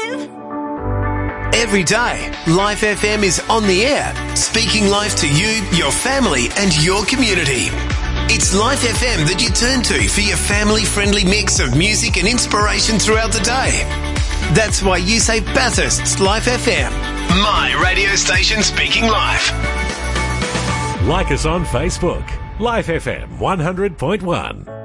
Every day, Life FM is on the air, speaking life to you, your family and your community. It's Life FM that you turn to for your family-friendly mix of music and inspiration throughout the day. That's why you say Bathurst's Life FM, my radio station speaking life. Like us on Facebook, Life FM 100.1.